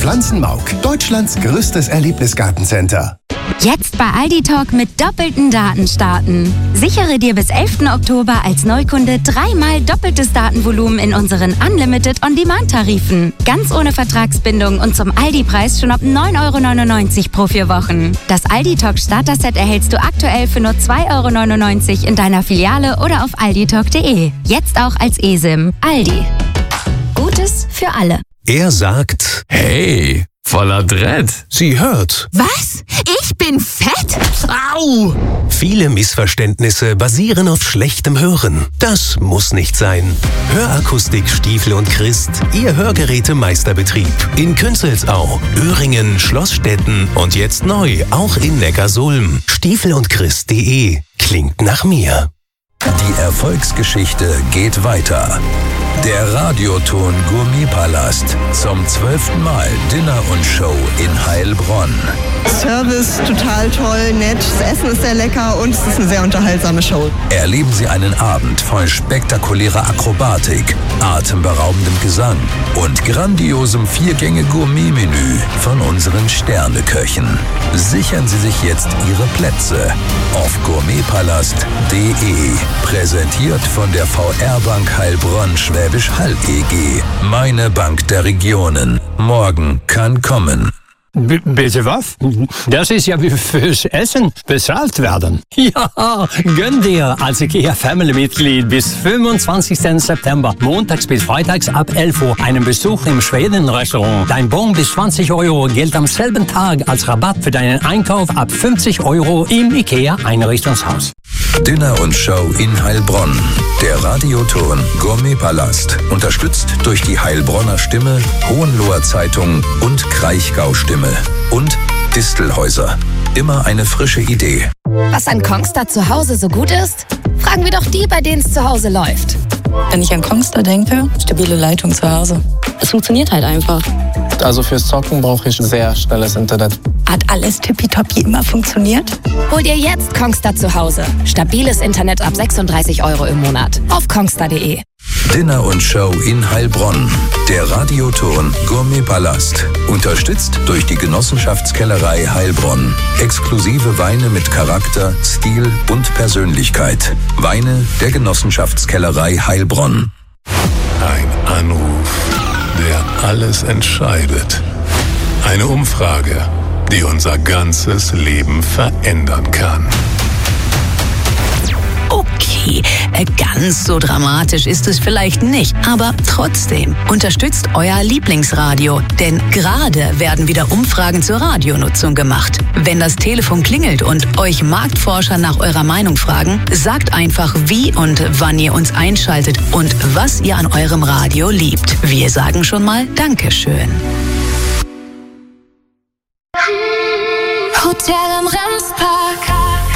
Pflanzenmauk, Deutschlands größtes Erlebnisgartencenter. Jetzt bei Aldi Talk mit doppelten Daten starten. Sichere dir bis 11. Oktober als Neukunde 3-mal doppeltes Datenvolumen in unseren Unlimited On-Demand-Tarifen. Ganz ohne Vertragsbindung und zum Aldi-Preis schon ab 9,99 € pro 4 Wochen. Das Aldi Talk Starter-Set erhältst du aktuell für nur 2,99 € in deiner Filiale oder auf alditalk.de. Jetzt auch als eSIM. Aldi. Gutes für alle. Er sagt, hey, voller Dread. Sie hört. Was? Ich bin fett? Au! Viele Missverständnisse basieren auf schlechtem Hören. Das muss nicht sein. Hörakustik Stiefel und Christ, Ihr Hörgerätemeisterbetrieb. In Künzelsau, Öhringen, Schlossstetten und jetzt neu auch in Neckarsulm. stiefelundchrist.de klingt nach mir. Die Erfolgsgeschichte geht weiter. Der Radioton Gourmetpalast zum 12. Mal Dinner und Show in Heilbronn. Service total toll, nett, das Essen ist sehr lecker und es ist eine sehr unterhaltsame Show. Erleben Sie einen Abend voll spektakulärer Akrobatik, atemberaubendem Gesang und grandiosem 4-Gänge-Gourmet-Menü von unseren Sterneköchen. Sichern Sie sich jetzt Ihre Plätze auf gourmetpalast.de. Präsentiert von der VR-Bank Heilbronn-Schwäbisch Hall EG. Meine Bank der Regionen. Morgen kann kommen. Bitte was? Das ist ja wie fürs Essen bezahlt werden. Ja, gönn dir als IKEA-Family-Mitglied bis 25. September, montags bis freitags ab 11 Uhr, einen Besuch im Schweden-Restaurant. Dein Bon bis 20 € gilt am selben Tag als Rabatt für deinen Einkauf ab 50 € im IKEA-Einrichtungshaus. Dinner und Show in Heilbronn. Der Radioton Gourmetpalast. Unterstützt durch die Heilbronner Stimme, Hohenloher Zeitung und Kraichgau Stimme. Und Distelhäuser. Immer eine frische Idee. Was an Kongstar zu Hause so gut ist? Fragen wir doch die, bei denen es zu Hause läuft. Wenn ich an Kongstar denke, stabile Leitung zu Hause. Es funktioniert halt einfach. Also fürs Zocken brauche ich sehr schnelles Internet. Hat alles tippitoppi immer funktioniert? Hol dir jetzt Kongstar zu Hause. Stabiles Internet ab 36 € im Monat. Auf kongstar.de. Dinner und Show in Heilbronn. Der Radioton Gourmetpalast. Unterstützt durch die Genossenschaftskellerei Heilbronn. Exklusive Weine mit Charakter, Stil und Persönlichkeit. Weine der Genossenschaftskellerei Heilbronn. Ein Anruf, der alles entscheidet. Eine Umfrage, die unser ganzes Leben verändern kann. Okay, ganz so dramatisch ist es vielleicht nicht, aber trotzdem unterstützt euer Lieblingsradio, denn gerade werden wieder Umfragen zur Radionutzung gemacht. Wenn das Telefon klingelt und euch Marktforscher nach eurer Meinung fragen, sagt einfach, wie und wann ihr uns einschaltet und was ihr an eurem Radio liebt. Wir sagen schon mal Dankeschön. Hotel im Remspark.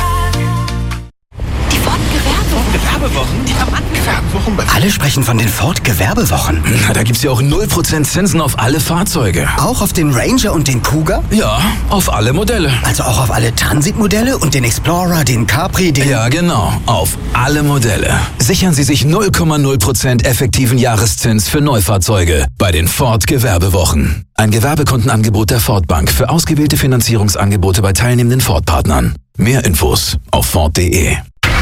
Gewerbewochen? Die haben Gewerbewochen. Alle sprechen von den Ford-Gewerbewochen. Na, da gibt's ja auch 0% Zinsen auf alle Fahrzeuge. Auch auf den Ranger und den Kuga? Ja, auf alle Modelle. Also auch auf alle Transit-Modelle und den Explorer, den Capri, den... Ja, genau. Auf alle Modelle. Sichern Sie sich 0,0% effektiven Jahreszins für Neufahrzeuge bei den Ford-Gewerbewochen. Ein Gewerbekundenangebot der Ford Bank für ausgewählte Finanzierungsangebote bei teilnehmenden Ford-Partnern. Mehr Infos auf Ford.de.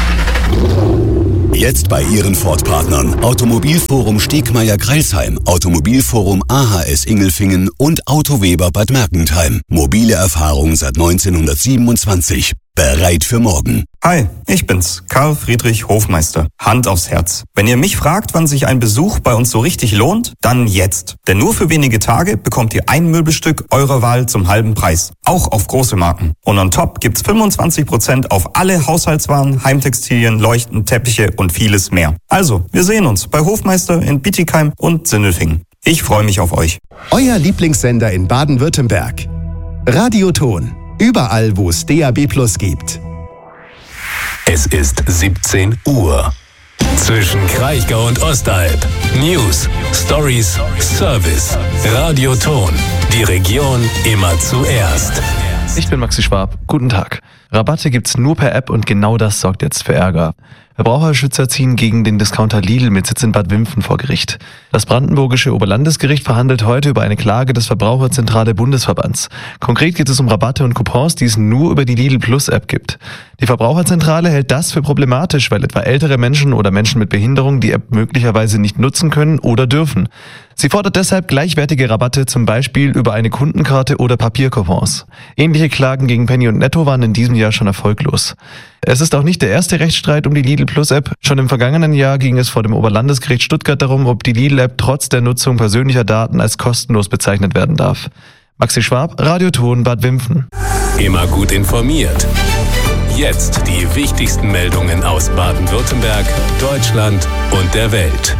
Jetzt bei Ihren Ford-Partnern. Automobilforum Stegmeier-Greilsheim, Automobilforum AHS Ingelfingen und Autoweber Bad Mergentheim. Mobile Erfahrung seit 1927. Bereit für morgen. Hi, ich bin's, Karl Friedrich Hofmeister. Hand aufs Herz. Wenn ihr mich fragt, wann sich ein Besuch bei uns so richtig lohnt, dann jetzt. Denn nur für wenige Tage bekommt ihr ein Möbelstück eurer Wahl zum halben Preis. Auch auf große Marken. Und on top gibt's 25% auf alle Haushaltswaren, Heimtextilien, Leuchten, Teppiche und vieles mehr. Also, wir sehen uns bei Hofmeister in Bietigheim und Sindelfingen. Ich freue mich auf euch. Euer Lieblingssender in Baden-Württemberg. Radioton. Überall, wo es DAB+ gibt. Es ist 17 Uhr. Zwischen Kraichgau und Ostalb. News, Stories, Service. Radioton. Die Region immer zuerst. Ich bin Maxi Schwab. Guten Tag. Rabatte gibt's nur per App und genau das sorgt jetzt für Ärger. Verbraucherschützer ziehen gegen den Discounter Lidl mit Sitz in Bad Wimpfen vor Gericht. Das brandenburgische Oberlandesgericht verhandelt heute über eine Klage des Verbraucherzentrale Bundesverbands. Konkret geht es um Rabatte und Coupons, die es nur über die Lidl Plus App gibt. Die Verbraucherzentrale hält das für problematisch, weil etwa ältere Menschen oder Menschen mit Behinderung die App möglicherweise nicht nutzen können oder dürfen. Sie fordert deshalb gleichwertige Rabatte, zum Beispiel über eine Kundenkarte oder Papiercoupons. Ähnliche Klagen gegen Penny und Netto waren in diesem Jahr schon erfolglos. Es ist auch nicht der erste Rechtsstreit um die Lidl Plus App. Schon im vergangenen Jahr ging es vor dem Oberlandesgericht Stuttgart darum, ob die Lidl App trotz der Nutzung persönlicher Daten als kostenlos bezeichnet werden darf. Maxi Schwab, Radio Ton, Bad Wimpfen. Immer gut informiert. Jetzt die wichtigsten Meldungen aus Baden-Württemberg, Deutschland und der Welt.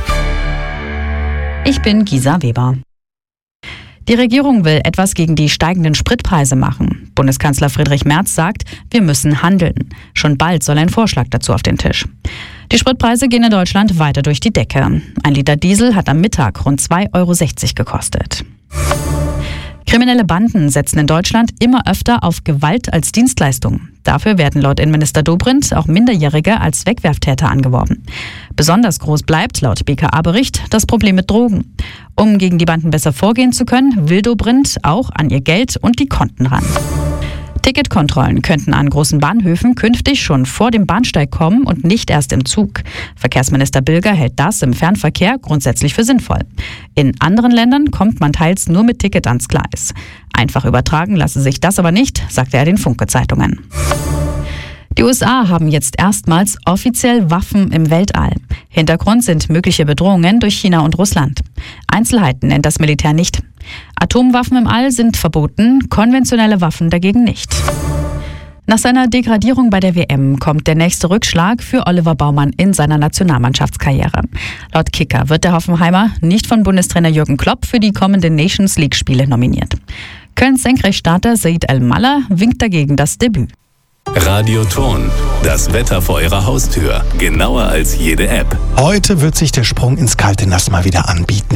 Ich bin Gisa Weber. Die Regierung will etwas gegen die steigenden Spritpreise machen. Bundeskanzler Friedrich Merz sagt, wir müssen handeln. Schon bald soll ein Vorschlag dazu auf den Tisch. Die Spritpreise gehen in Deutschland weiter durch die Decke. 1 Liter Diesel hat am Mittag rund 2,60 € gekostet. Kriminelle Banden setzen in Deutschland immer öfter auf Gewalt als Dienstleistung. Dafür werden laut Innenminister Dobrindt auch Minderjährige als Wegwerftäter angeworben. Besonders groß bleibt, laut BKA-Bericht, das Problem mit Drogen. Um gegen die Banden besser vorgehen zu können, will Dobrindt auch an ihr Geld und die Konten ran. Ticketkontrollen könnten an großen Bahnhöfen künftig schon vor dem Bahnsteig kommen und nicht erst im Zug. Verkehrsminister Bilger hält das im Fernverkehr grundsätzlich für sinnvoll. In anderen Ländern kommt man teils nur mit Ticket ans Gleis. Einfach übertragen lasse sich das aber nicht, sagte er den Funke-Zeitungen. Die USA haben jetzt erstmals offiziell Waffen im Weltall. Hintergrund sind mögliche Bedrohungen durch China und Russland. Einzelheiten nennt das Militär nicht. Atomwaffen im All sind verboten, konventionelle Waffen dagegen nicht. Nach seiner Degradierung bei der WM kommt der nächste Rückschlag für Oliver Baumann in seiner Nationalmannschaftskarriere. Laut Kicker wird der Hoffenheimer nicht von Bundestrainer Jürgen Klopp für die kommenden Nations League-Spiele nominiert. Kölns Senkrechtstarter Said El-Mallah winkt dagegen das Debüt. Radio Ton, das Wetter vor Ihrer Haustür, genauer als jede App. Heute wird sich der Sprung ins kalte Nass mal wieder anbieten.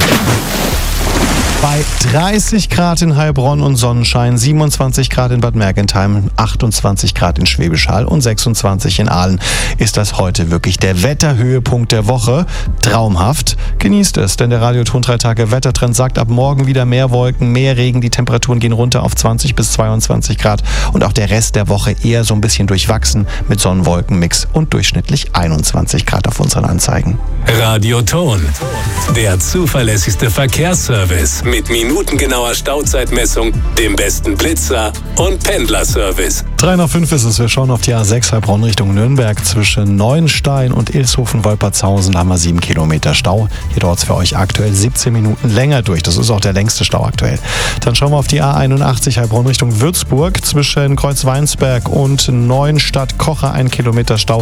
Bei 30 Grad in Heilbronn und Sonnenschein, 27 Grad in Bad Mergentheim, 28 Grad in Schwäbisch Hall und 26 in Aalen ist das heute wirklich der Wetterhöhepunkt der Woche. Traumhaft. Genießt es, denn der Radio Ton 3 Tage Wettertrend sagt ab morgen wieder mehr Wolken, mehr Regen. Die Temperaturen gehen runter auf 20 bis 22 Grad und auch der Rest der Woche eher so ein bisschen durchwachsen mit Sonnenwolkenmix und durchschnittlich 21 Grad auf unseren Anzeigen. Radio Ton, der zuverlässigste Verkehrsservice mit minutengenauer Stauzeitmessung, dem besten Blitzer und Pendlerservice. 3 nach 5 ist es. Wir schauen auf die A6 Heilbronn Richtung Nürnberg. Zwischen Neuenstein und Ilshofen-Wolpertshausen haben wir 7 Kilometer Stau. Hier dauert es für euch aktuell 17 Minuten länger durch. Das ist auch der längste Stau aktuell. Dann schauen wir auf die A81 Heilbronn Richtung Würzburg. Zwischen Kreuzweinsberg und Neuenstadt-Kocher 1 Kilometer Stau,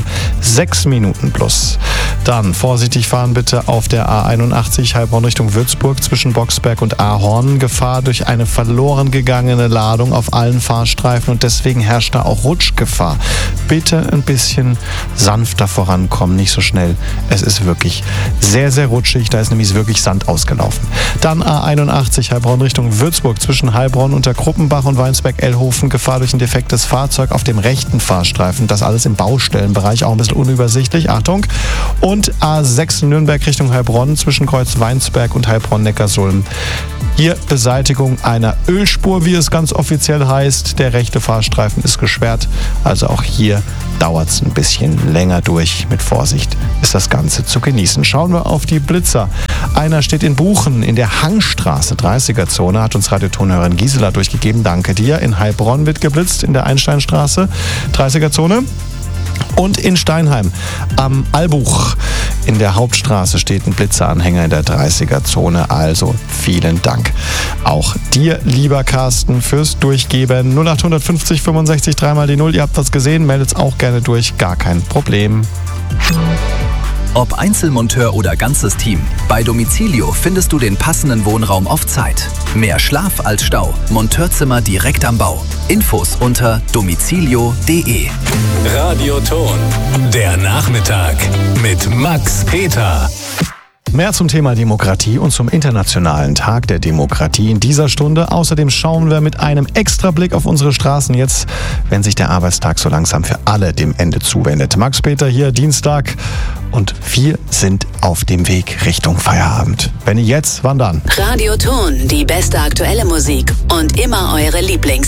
6 Minuten plus. Dann vorsichtig fahren bitte auf der A81 Heilbronn Richtung Würzburg zwischen Boxberg und Ahorn. Gefahr durch eine verloren gegangene Ladung auf allen Fahrstreifen und deswegen herrscht da auch Rutschgefahr. Bitte ein bisschen sanfter vorankommen, nicht so schnell. Es ist wirklich sehr, sehr rutschig. Da ist nämlich wirklich Sand ausgelaufen. Dann A81 Heilbronn Richtung Würzburg zwischen Heilbronn und der Kruppenbach und Weinsberg-Ellhofen. Gefahr durch ein defektes Fahrzeug auf dem rechten Fahrstreifen. Das alles im Baustellenbereich, auch ein bisschen unübersichtlich. Achtung! Und A6 Nürnberg Richtung Heilbronn zwischen Kreuz-Weinsberg und Heilbronn-Neckarsulm. Hier Beseitigung einer Ölspur, wie es ganz offiziell heißt. Der rechte Fahrstreifen ist gesperrt, also auch hier dauert es ein bisschen länger durch. Mit Vorsicht ist das Ganze zu genießen. Schauen wir auf die Blitzer. Einer steht in Buchen in der Hangstraße, 30er-Zone, hat uns Radiotonhörerin Gisela durchgegeben. Danke dir. In Heilbronn wird geblitzt in der Einsteinstraße, 30er-Zone. Und in Steinheim am Albuch in der Hauptstraße steht ein Blitzeranhänger in der 30er-Zone. Also vielen Dank auch dir, lieber Carsten, fürs Durchgeben. 0850 65 3 die 0. Ihr habt was gesehen, meldet es auch gerne durch. Gar kein Problem. Ob Einzelmonteur oder ganzes Team, bei Domicilio findest du den passenden Wohnraum auf Zeit. Mehr Schlaf als Stau. Monteurzimmer direkt am Bau. Infos unter domicilio.de. Radio Ton, der Nachmittag mit Max Peter. Mehr zum Thema Demokratie und zum Internationalen Tag der Demokratie in dieser Stunde. Außerdem schauen wir mit einem extra Blick auf unsere Straßen jetzt, wenn sich der Arbeitstag so langsam für alle dem Ende zuwendet. Max Peter hier, Dienstag, und wir sind auf dem Weg Richtung Feierabend. Wenn ihr jetzt, wann dann? Radio Ton, die beste aktuelle Musik und immer eure Lieblings